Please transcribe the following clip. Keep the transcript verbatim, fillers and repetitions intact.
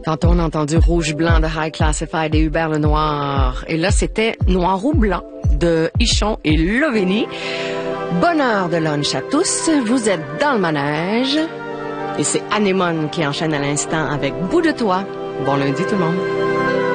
Tantôt, on a entendu Rouge-Blanc de High Classified et Hubert Lenoir. Et là, c'était Noir ou Blanc de Ichon et Loveni. Bonne heure de lunch à tous. Vous êtes dans le manège. Et c'est Anémone qui enchaîne à l'instant avec Bout de toi. Bon lundi tout le monde.